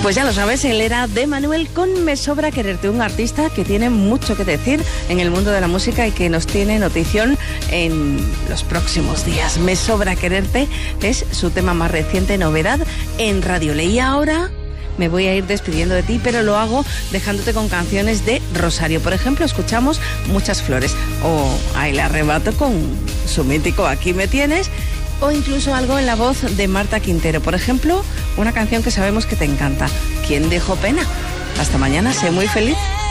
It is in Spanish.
Pues ya lo sabes, él era de Manuel con Me Sobra Quererte, un artista que tiene mucho que decir en el mundo de la música y que nos tiene notición en los próximos días. Me Sobra Quererte es su tema más reciente, novedad en Radio Ley. Y ahora me voy a ir despidiendo de ti, pero lo hago dejándote con canciones de Rosario. Por ejemplo, escuchamos Muchas Flores, o Ahí la arrebato con su mítico Aquí me tienes, o incluso algo en la voz de Marta Quintero. Por ejemplo, una canción que sabemos que te encanta, ¿Quién dejó pena? Hasta mañana, sé muy feliz.